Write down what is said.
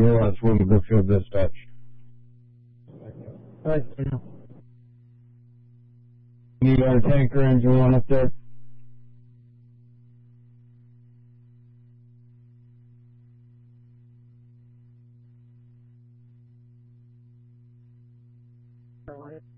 That's when the Brookfield Dispatch. Alright. You got a tanker engine one up there? Alright.